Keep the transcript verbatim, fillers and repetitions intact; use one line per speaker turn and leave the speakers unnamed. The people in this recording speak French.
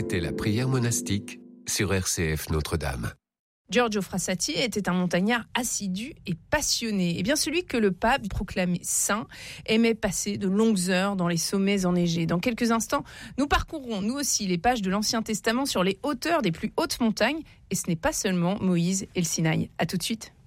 C'était la prière monastique sur R C F Notre-Dame.
Giorgio Frassati était un montagnard assidu et passionné. Et bien celui que le pape proclamait saint aimait passer de longues heures dans les sommets enneigés. Dans quelques instants, nous parcourrons nous aussi les pages de l'Ancien Testament sur les hauteurs des plus hautes montagnes. Et ce n'est pas seulement Moïse et le Sinaï. À tout de suite.